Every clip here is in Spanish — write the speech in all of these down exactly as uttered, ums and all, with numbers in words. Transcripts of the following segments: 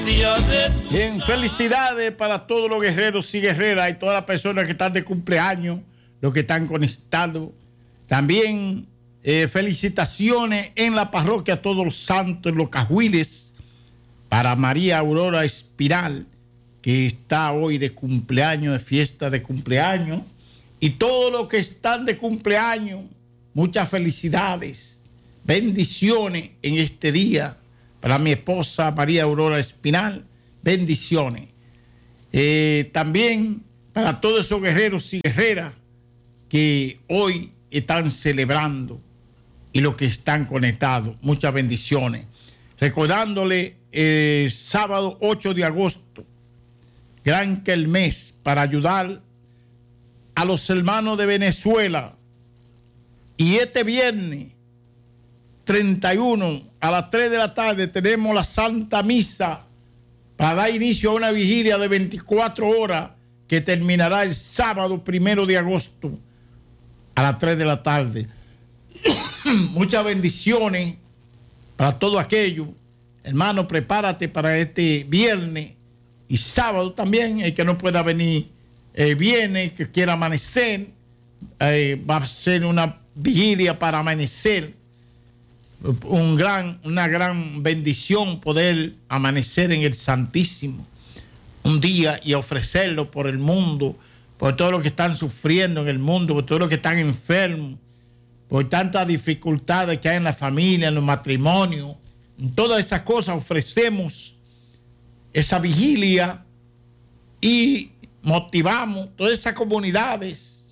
Bien, felicidades para todos los guerreros y guerreras y todas las personas que están de cumpleaños, los que están conectados. También eh, felicitaciones en la parroquia a todos los santos, en los cajuiles, para María Aurora Espiral, que está hoy de cumpleaños, de fiesta de cumpleaños. Y todos los que están de cumpleaños, muchas felicidades, bendiciones en este día. Para mi esposa María Aurora Espinal, bendiciones. Eh, también para todos esos guerreros y guerreras que hoy están celebrando y los que están conectados, muchas bendiciones. Recordándole el eh, sábado ocho de agosto, gran que el mes, para ayudar a los hermanos de Venezuela. Y este viernes treinta y uno a las tres de la tarde tenemos la Santa Misa para dar inicio a una vigilia de veinticuatro horas que terminará el sábado primero de agosto a las tres de la tarde. Muchas bendiciones para todo aquello. Hermano, prepárate para este viernes y sábado también. El que no pueda venir eh, viene, que quiera amanecer, eh, va a ser una vigilia para amanecer. Un gran, una gran bendición poder amanecer en el Santísimo un día y ofrecerlo por el mundo, por todos los que están sufriendo en el mundo, por todos los que están enfermos, por tantas dificultades que hay en la familia, en los matrimonios. En todas esas cosas ofrecemos esa vigilia y motivamos todas esas comunidades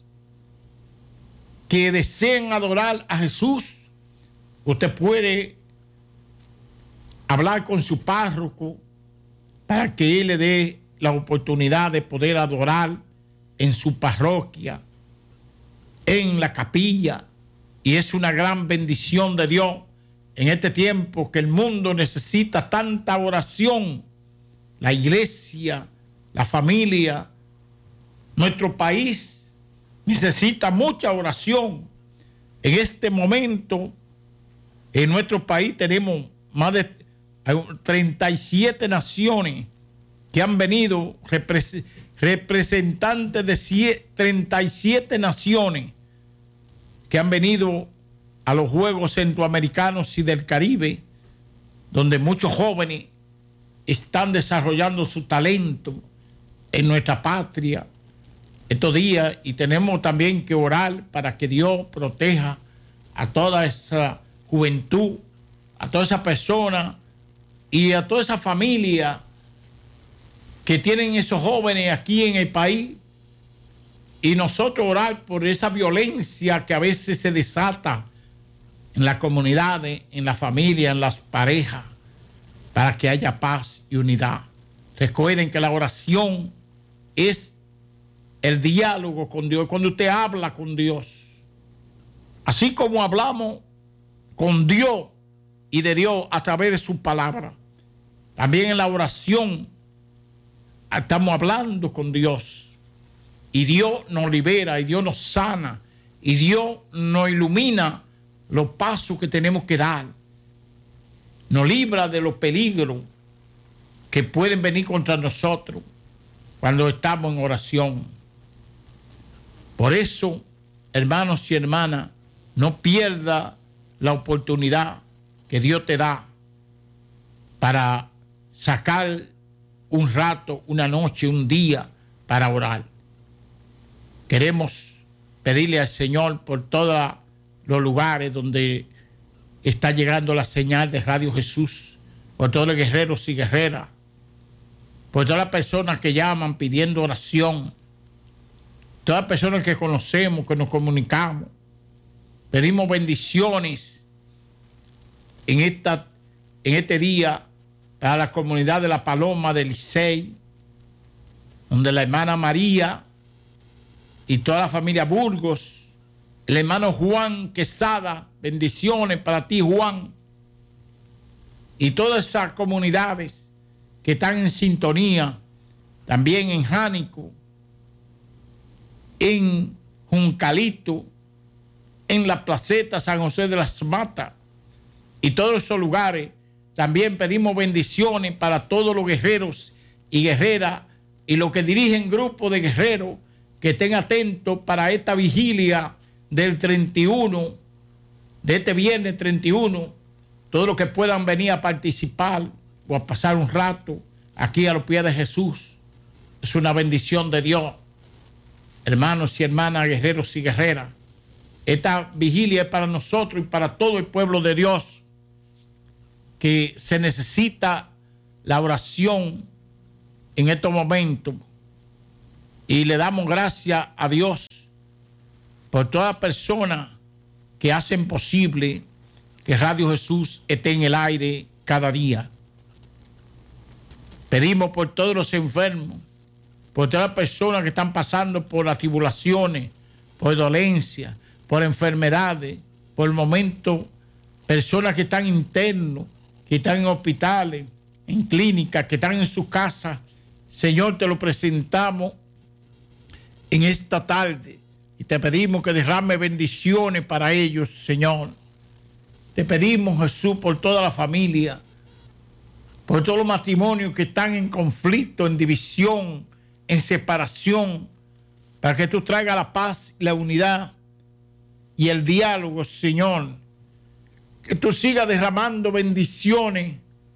que deseen adorar a Jesús. Usted puede hablar con su párroco para que él le dé la oportunidad de poder adorar en su parroquia, en la capilla, y es una gran bendición de Dios en este tiempo que el mundo necesita tanta oración. La iglesia, la familia, nuestro país necesita mucha oración. En este momento, en nuestro país tenemos más de treinta y siete naciones que han venido, repres representantes de treinta y siete naciones que han venido a los Juegos Centroamericanos y del Caribe, donde muchos jóvenes están desarrollando su talento en nuestra patria estos días, y tenemos también que orar para que Dios proteja a toda esa juventud, a toda esa persona y a toda esa familia que tienen esos jóvenes aquí en el país, y nosotros orar por esa violencia que a veces se desata en las comunidades, en la familia, en las parejas, para que haya paz y unidad. Recuerden que la oración es el diálogo con Dios, cuando usted habla con Dios, así como hablamos con Dios y de Dios a través de su palabra. También en la oración estamos hablando con Dios, y Dios nos libera, y Dios nos sana, y Dios nos ilumina los pasos que tenemos que dar, nos libra de los peligros que pueden venir contra nosotros cuando estamos en oración. Por eso, hermanos y hermanas, no pierda la oportunidad que Dios te da para sacar un rato, una noche, un día para orar. Queremos pedirle al Señor por todos los lugares donde está llegando la señal de Radio Jesús, por todos los guerreros y guerreras, por todas las personas que llaman pidiendo oración, todas las personas que conocemos, que nos comunicamos. Pedimos bendiciones en, esta, en este día a la comunidad de La Paloma de Licey, donde la hermana María y toda la familia Burgos, el hermano Juan Quesada, bendiciones para ti, Juan, y todas esas comunidades que están en sintonía, también en Jánico, en Juncalito, en la placeta San José de las Matas y todos esos lugares. También pedimos bendiciones para todos los guerreros y guerreras y los que dirigen grupos de guerreros que estén atentos para esta vigilia del treinta y uno, de este viernes treinta y uno, todos los que puedan venir a participar o a pasar un rato aquí a los pies de Jesús. Es una bendición de Dios, hermanos y hermanas, guerreros y guerreras. Esta vigilia es para nosotros y para todo el pueblo de Dios, que se necesita la oración en estos momentos. Y le damos gracias a Dios por todas las personas que hacen posible que Radio Jesús esté en el aire cada día. Pedimos por todos los enfermos, por todas las personas que están pasando por las tribulaciones, por dolencias, por enfermedades, por momentos, personas que están internos, que están en hospitales, en clínicas, que están en sus casas. Señor, te lo presentamos en esta tarde y te pedimos que derrame bendiciones para ellos, Señor. Te pedimos, Jesús, por toda la familia, por todos los matrimonios que están en conflicto, en división, en separación, para que tú traigas la paz y la unidad y el diálogo, Señor. Que tú sigas derramando bendiciones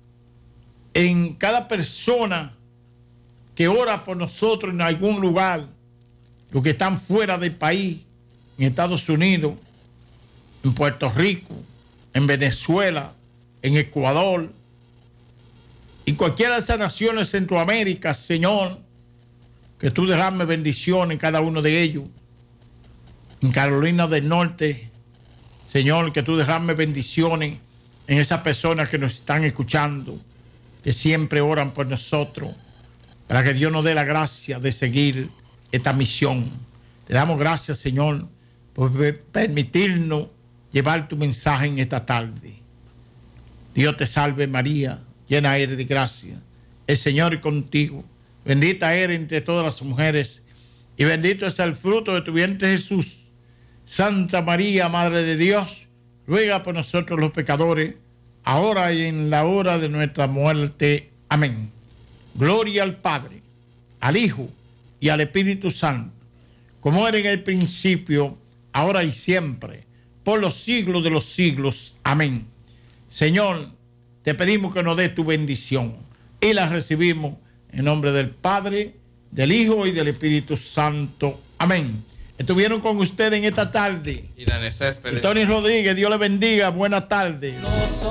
en cada persona que ora por nosotros en algún lugar, los que están fuera del país, en Estados Unidos, en Puerto Rico, en Venezuela, en Ecuador, y cualquiera de estas naciones de Centroamérica, Señor, que tú derrames bendiciones en cada uno de ellos. En Carolina del Norte, Señor, que tú derrames bendiciones en esas personas que nos están escuchando, que siempre oran por nosotros, para que Dios nos dé la gracia de seguir esta misión. Te damos gracias, Señor, por permitirnos llevar tu mensaje en esta tarde. Dios te salve, María, llena eres de gracia. El Señor es contigo. Bendita eres entre todas las mujeres y bendito es el fruto de tu vientre, Jesús. Santa María, Madre de Dios, ruega por nosotros los pecadores, ahora y en la hora de nuestra muerte. Amén. Gloria al Padre, al Hijo y al Espíritu Santo, como era en el principio, ahora y siempre, por los siglos de los siglos. Amén. Señor, te pedimos que nos dé tu bendición y la recibimos en nombre del Padre, del Hijo y del Espíritu Santo. Amén. Estuvieron con ustedes en esta tarde y Tony Rodríguez. Dios le bendiga. Buenas tardes.